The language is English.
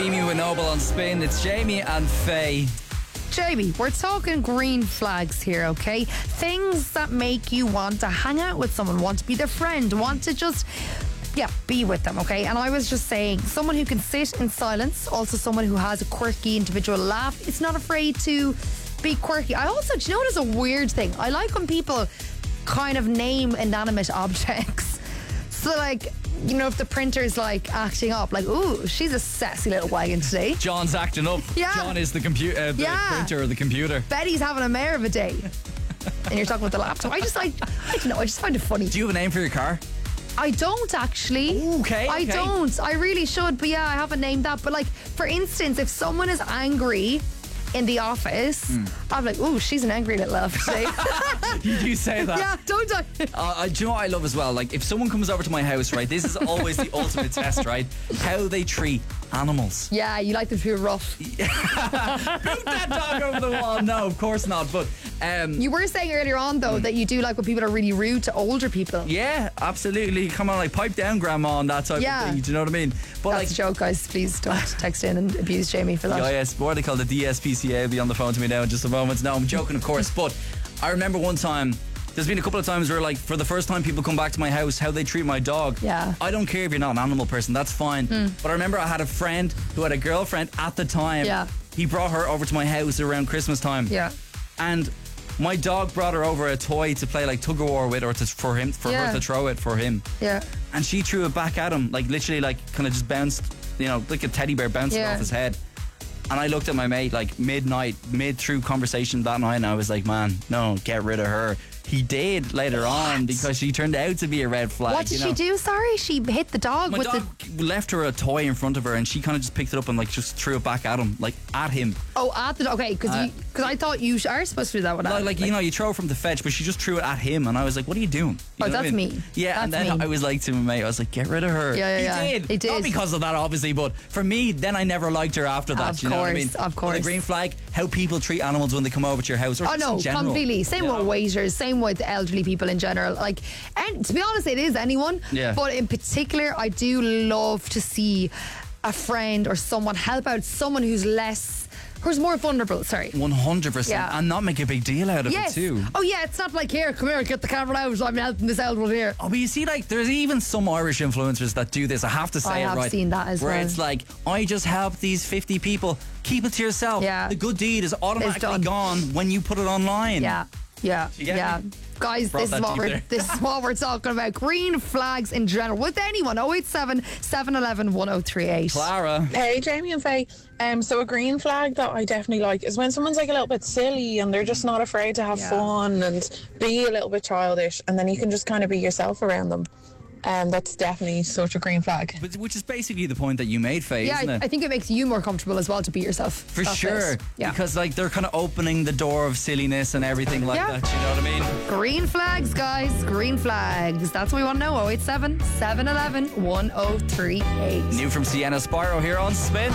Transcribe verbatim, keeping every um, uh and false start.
Jamie with Noble on Spin. It's Jamie and Faye. Jamie, we're talking green flags here, okay? Things that make you want to hang out with someone, want to be their friend, want to just, yeah, be with them, okay? And I was just saying, someone who can sit in silence, also someone who has a quirky individual laugh, is not afraid to be quirky. I also, do you know what is a weird thing? I like when people kind of name inanimate objects. So like, you know, if the printer's like acting up, like, ooh, she's a sassy little wagon today. John's acting up. Yeah. John is the computer, uh, the Yeah. printer or the computer. Betty's having a mare of a day. And you're talking about the laptop. I just like, I don't know, I just find it funny. Do you have a name for your car? I don't actually. Okay, I okay. don't. I really should, but yeah, I haven't named that. But like, for instance, if someone is angry in the office, Mm. I'm like, ooh, she's an angry little elf today. You do say that. Yeah, don't I? Uh, uh, do you know what I love as well? Like, if someone comes over to my house, right, this is always the ultimate test, right? How they treat animals. Yeah, you like them to be rough. Boot that dog over the wall. No, of course not. But um, You were saying earlier on, though, that you do like when people are really rude to older people. yeah, absolutely. Come on, like, pipe down, grandma, and that type Yeah. of thing. Do you know what I mean? But That's like, a joke, guys. Please don't text in and abuse Jamie for that. the I S, what are they called? The D S P C A will be on the phone to me now in just a moment. No, I'm joking, of course. But I remember one time, there's been a couple of times where, like, for the first time people come back to my house, how they treat my dog. Yeah. I don't care if you're not an animal person, that's fine. But I remember I had a friend who had a girlfriend at the time. Yeah. He brought her over to my house around Christmas time. Yeah. And my dog brought her over a toy to play like tug of war with, or to, for him, for Yeah. her to throw it for him. Yeah. And she threw it back at him, like literally, like kind of just bounced, you know, like a teddy bear bouncing Yeah. off his head. And I looked at my mate like midnight, mid through conversation that night, and I was like, man, no, get rid of her. He did later on because she turned out to be a red flag. What did you know? she do? Sorry, she hit the dog My with dog the. left her a toy in front of her, and she kind of just picked it up and like just threw it back at him, like at him. Oh, at the. Okay, because Uh, because I thought you are supposed to do that with Like, animals. like, you know, you throw from the fetch, but she just threw it at him, and I was like, "What are you doing?" You Oh, know what I that's mean? mean. Yeah, and That's then mean. I was like to my mate, I was like, "Get rid of her." Yeah, yeah, he yeah. did. He did. Not because of that, obviously, but for me, then I never liked her after that. Of you know what I mean? course, of But course. a green flag: how people treat animals when they come over to your house, or Oh just no, in general. completely. Same You with know? waiters, same with elderly people in general. Like, and to be honest, it is anyone. Yeah. But in particular, I do love to see a friend or someone help out someone who's less, who's more vulnerable. Sorry. One hundred percent, Yeah. and not make a big deal out of Yes. it too. Oh yeah, it's not like, here, come here, get the camera out. I'm helping this elder one here. Oh, but you see, like, there's even some Irish influencers that do this. I have to say I it have right. seen that as where well. it's like, I just helped these fifty people. Keep it to yourself. Yeah. The good deed is automatically done. gone when you put it online. Yeah. Yeah, You get yeah. me? Guys, Brought this is that what deep we're there. this is what we're talking about. Green flags in general with anyone. oh eight seven, seven one one, one oh three eight. Clara. Hey, Jamie and Faye. Um, so a green flag that I definitely like is when someone's like a little bit silly and they're just not afraid to have Yeah. fun and be a little bit childish, and then you can just kind of be yourself around them. Um, that's definitely such a green flag. Which which is basically the point that you made, Faye, Yeah, isn't I, it? I think it makes you more comfortable as well to be yourself. For That's sure. it. Yeah. Because, like, they're kind of opening the door of silliness and everything like Yeah. that. You know what I mean? Green flags, guys. Green flags. That's what we want to know. oh eight seven, seven one one, one oh three eight. New from Sienna Spyro here on Spin.